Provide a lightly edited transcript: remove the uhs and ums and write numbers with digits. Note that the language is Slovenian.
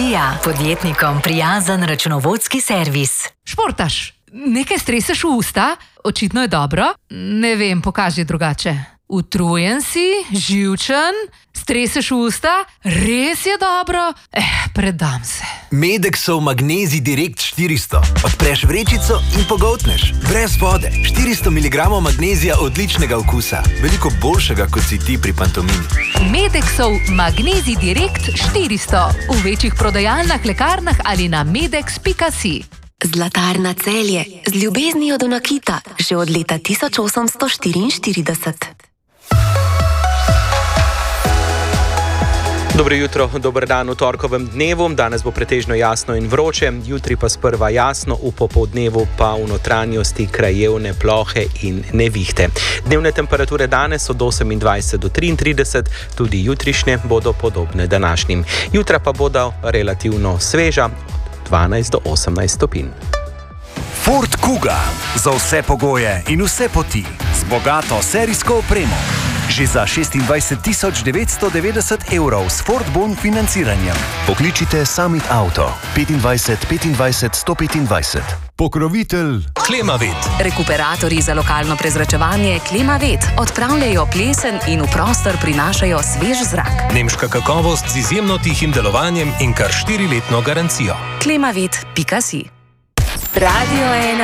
Avtomatija, podjetnikom prijazen računovodski servis. Športaš, nekaj streseš v usta, očitno je dobro, ne vem, pokaži drugače. Utrujen si, živčen, streseš v usta, res je dobro, predam se. Medexov Magnezij Direkt 400. Odpreš vrečico in pogoltneš. Brez vode. 400 mg magnezija odličnega okusa. Veliko boljšega, kot si ti pri pantomimi. Medexov Magnezij Direkt 400. V večjih prodajalnah, lekarnah ali na medex.si. Zlatarna Celje. Z ljubeznijo do nakita. Že od leta 1844. Dobro jutro, dober dan v torkovem dnevu. Danes bo pretežno jasno in vroče, jutri pa sprva jasno, v popoldnevu pa v notranjosti krajevne plohe in nevihte. Dnevne temperature danes od 28 do 33, tudi jutrišnje bodo podobne današnjim. Jutra pa bodo relativno sveža, od 12 do 18 stopinj. Ford Kuga. Za vse pogoje in vse poti. Z bogato serijsko opremo. Že za 26.990 € s Ford Bon financiranjem. Pokličite Summit Auto 25 25 125. Pokrovitelj Klimavet. Rekuperatorji za lokalno prezračevanje Klimavet odpravljajo plesen in v prostor prinašajo svež zrak. Nemška kakovost z izjemno tihim delovanjem in kar 4-letno garancijo. Klimavet.si. Radio 1.